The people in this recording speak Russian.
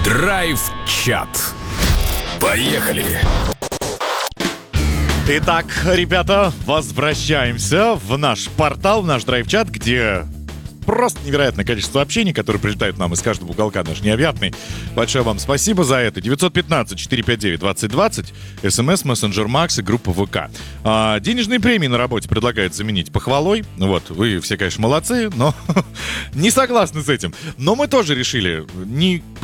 Драйв-чат. Поехали! Итак, ребята, возвращаемся в наш портал, в наш драйв-чат, где просто невероятное количество сообщений, которые прилетают нам из каждого уголка, наш необъятный. Большое вам спасибо за это. 915-459-2020, СМС, мессенджер Макс и группа ВК. Денежные премии на работе предлагают заменить похвалой. Вот, вы все, конечно, молодцы, но не согласны с этим. Но мы тоже решили не